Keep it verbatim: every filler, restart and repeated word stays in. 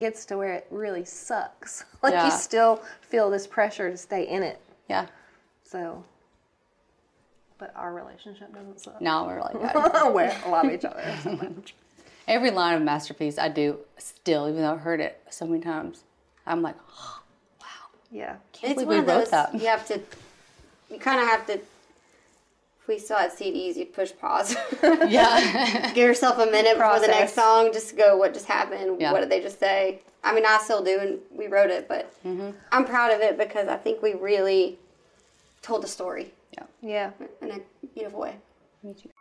gets to where it really sucks. Like Yeah. you still feel this pressure to stay in it. Yeah. So, but our relationship doesn't suck. No, we're like that. We love each other so much. Every line of Masterpiece I do still, even though I've heard it so many times. I'm like, oh, wow. Yeah. Can't It's believe one we of wrote those, that. you have to, you kind of have to, if we still had C Ds, you'd push pause. Yeah. Give yourself a minute before the Process. next song, just to go, what just happened? Yeah. What did they just say? I mean, I still do, and we wrote it, but Mm-hmm. I'm proud of it because I think we really told the story Yeah. Yeah. in a beautiful way. Me too.